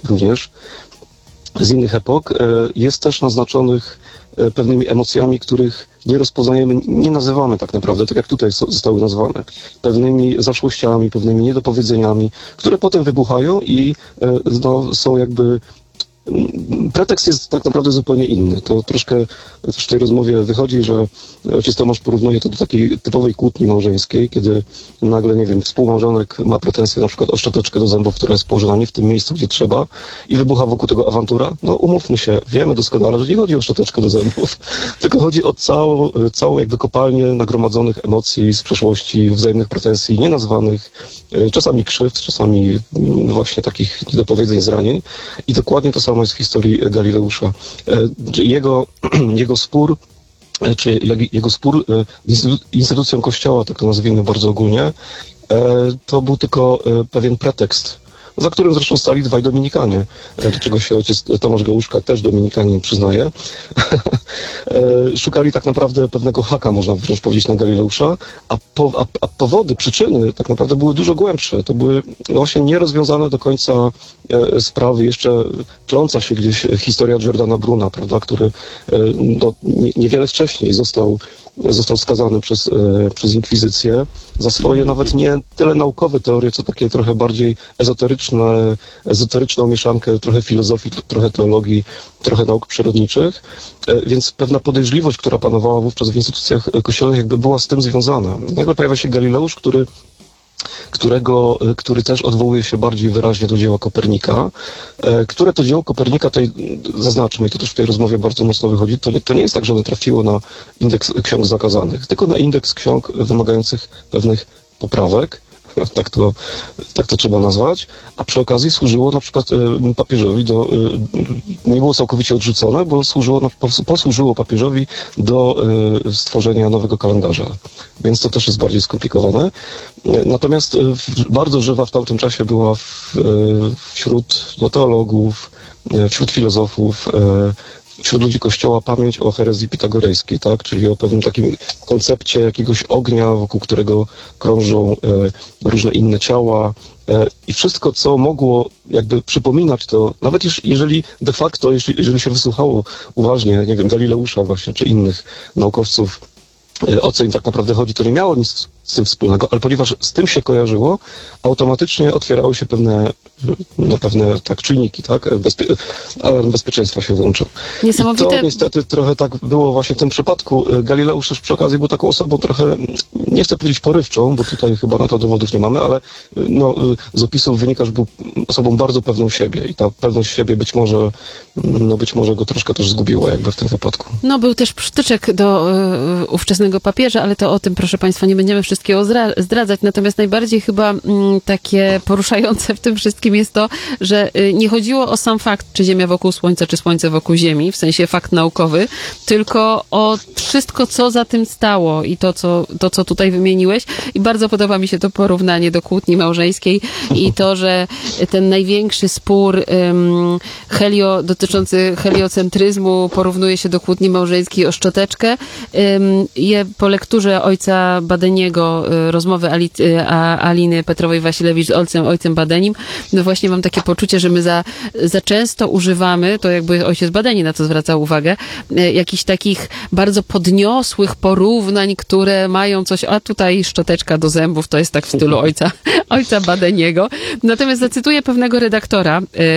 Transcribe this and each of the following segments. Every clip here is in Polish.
również z innych epok, jest też naznaczonych pewnymi emocjami, których nie rozpoznajemy, nie nazywamy tak naprawdę, tak jak tutaj zostały nazwane, pewnymi zaszłościami, pewnymi niedopowiedzeniami, które potem wybuchają i no, są jakby... Pretekst jest tak naprawdę zupełnie inny. To troszkę w tej rozmowie wychodzi, że ojciec Tomasz porównuje to do takiej typowej kłótni małżeńskiej, kiedy nagle, nie wiem, współmałżonek ma pretensje na przykład o szczoteczkę do zębów, która jest położona nie w tym miejscu, gdzie trzeba i wybucha wokół tego awantura. No umówmy się, wiemy doskonale, że nie chodzi o szczoteczkę do zębów, tylko chodzi o całą jakby kopalnię nagromadzonych emocji z przeszłości, wzajemnych pretensji nienazwanych, czasami krzywd, czasami właśnie takich niedopowiedzeń, zranień. I dokładnie to samo jest w historii Galileusza. Jego spór z instytucją Kościoła, tak to nazwijmy bardzo ogólnie, to był tylko pewien pretekst, za którym zresztą stali dwaj Dominikanie, do czego się ojciec Tomasz Gałuszka, też Dominikanin, przyznaje. Szukali tak naprawdę pewnego haka, można wręcz powiedzieć, na Galileusza, a powody, przyczyny tak naprawdę były dużo głębsze. To były właśnie nierozwiązane do końca sprawy, jeszcze tląca się gdzieś historia Giordana Bruna, prawda, który niewiele wcześniej został skazany przez inkwizycję za swoje nawet nie tyle naukowe teorie, co takie trochę bardziej ezoteryczną mieszankę, trochę filozofii, trochę teologii, trochę nauk przyrodniczych, więc pewna podejrzliwość, która panowała wówczas w instytucjach kościelnych, jakby była z tym związana. Nagle pojawia się Galileusz, który też odwołuje się bardziej wyraźnie do dzieła Kopernika, które to dzieło Kopernika, tutaj zaznaczmy, i to też w tej rozmowie bardzo mocno wychodzi, to nie jest tak, że ono trafiło na indeks ksiąg zakazanych, tylko na indeks ksiąg wymagających pewnych poprawek, tak to trzeba nazwać, a przy okazji służyło na przykład papieżowi nie było całkowicie odrzucone, bo posłużyło papieżowi do stworzenia nowego kalendarza. Więc to też jest bardziej skomplikowane. Natomiast bardzo żywa w tamtym czasie była wśród teologów, wśród filozofów, wśród ludzi Kościoła pamięć o herezji pitagorejskiej, tak? Czyli o pewnym takim koncepcie jakiegoś ognia, wokół którego krążą różne inne ciała i wszystko, co mogło jakby przypominać to, nawet jeżeli de facto, jeżeli się wysłuchało uważnie, nie wiem, Galileusza właśnie, czy innych naukowców, o co im tak naprawdę chodzi, to nie miało nic z tym wspólnego, ale ponieważ z tym się kojarzyło, automatycznie otwierały się pewne tak czynniki, tak? Bezpieczeństwa się włączył. Niesamowite. I to niestety trochę tak było właśnie w tym przypadku. Galileusz też przy okazji był taką osobą trochę, nie chcę powiedzieć porywczą, bo tutaj chyba na to dowodów nie mamy, ale z opisów wynika, że był osobą bardzo pewną siebie i ta pewność siebie być może go troszkę też zgubiła jakby w tym wypadku. No był też przytyczek do ówczesnego papieża, ale to o tym, proszę Państwa, nie będziemy wszystkiego zdradzać. Natomiast najbardziej chyba takie poruszające w tym wszystkim jest to, że nie chodziło o sam fakt, czy Ziemia wokół Słońca, czy Słońce wokół Ziemi, w sensie fakt naukowy, tylko o wszystko, co za tym stało i to, co tutaj wymieniłeś. I bardzo podoba mi się to porównanie do kłótni małżeńskiej i to, że ten największy spór dotyczący heliocentryzmu porównuje się do kłótni małżeńskiej o szczoteczkę. Po lekturze ojca Badeniego, rozmowy Aliny Petrowej-Wasilewicz z ojcem Badenim, no właśnie mam takie poczucie, że my za często używamy, to jakby ojciec Badeni na to zwracał uwagę, jakichś takich bardzo podniosłych porównań, które mają coś, a tutaj szczoteczka do zębów, to jest tak w stylu ojca Badeniego. Natomiast zacytuję pewnego redaktora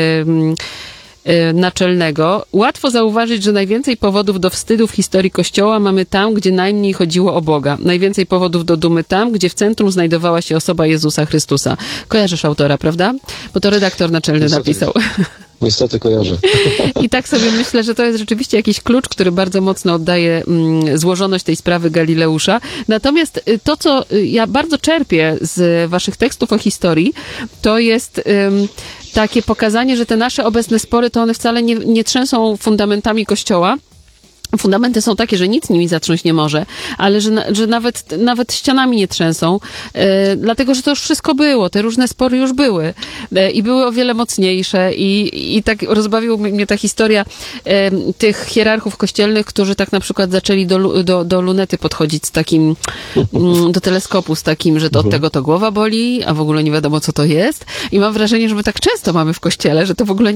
naczelnego. Łatwo zauważyć, że najwięcej powodów do wstydu w historii Kościoła mamy tam, gdzie najmniej chodziło o Boga. Najwięcej powodów do dumy tam, gdzie w centrum znajdowała się osoba Jezusa Chrystusa. Kojarzysz autora, prawda? Bo to redaktor naczelny napisał. Niestety kojarzę. I tak sobie myślę, że to jest rzeczywiście jakiś klucz, który bardzo mocno oddaje złożoność tej sprawy Galileusza. Natomiast to, co ja bardzo czerpię z waszych tekstów o historii, to jest takie pokazanie, że te nasze obecne spory, to one wcale nie trzęsą fundamentami Kościoła. Fundamenty są takie, że nic nimi zatrząść nie może, ale że nawet ścianami nie trzęsą, dlatego, że to już wszystko było, te różne spory już były i były o wiele mocniejsze i tak rozbawiła mnie ta historia tych hierarchów kościelnych, którzy tak na przykład zaczęli do lunety podchodzić z takim, do teleskopu z takim, że od tego to głowa boli, a w ogóle nie wiadomo, co to jest i mam wrażenie, że my tak często mamy w kościele, że to w ogóle